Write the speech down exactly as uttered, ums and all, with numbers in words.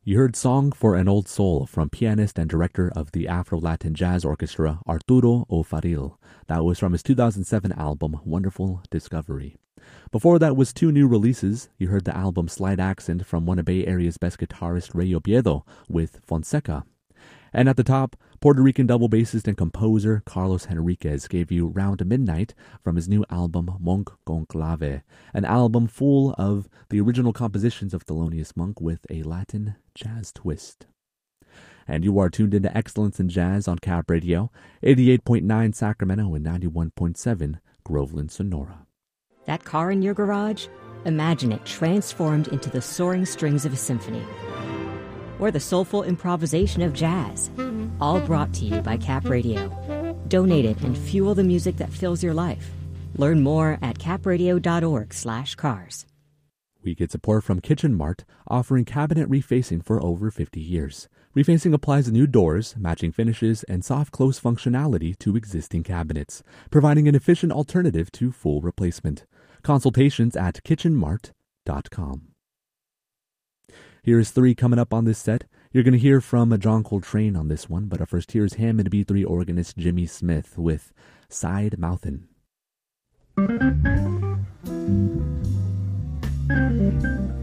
You heard Song for an Old Soul from pianist and director of the Afro-Latin Jazz Orchestra, Arturo O'Farrill. That was from his two thousand seven album, Wonderful Discovery. Before that was two new releases. You heard the album Slight Accent from one of Bay Area's best guitarist, Ray Oviedo, with Fonseca. And at the top, Puerto Rican double bassist and composer Carlos Henriquez gave you Round Midnight from his new album Monk Conclave, an album full of the original compositions of Thelonious Monk with a Latin jazz twist. And you are tuned into Excellence in Jazz on Cap Radio, eighty-eight point nine Sacramento and ninety-one point seven Groveland, Sonora. That car in your garage? Imagine it transformed into the soaring strings of a symphony. Or the soulful improvisation of jazz. All brought to you by Cap Radio. Donate it and fuel the music that fills your life. Learn more at capradio.org slash cars. We get support from Kitchen Mart, offering cabinet refacing for over fifty years. Refacing applies to new doors, matching finishes, and soft close functionality to existing cabinets, providing an efficient alternative to full replacement. Consultations at kitchen mart dot com. Here's three coming up on this set. You're going to hear from John Coltrane on this one, but first here's Hammond B three organist Jimmy Smith with Side Mouthin'. Thank you.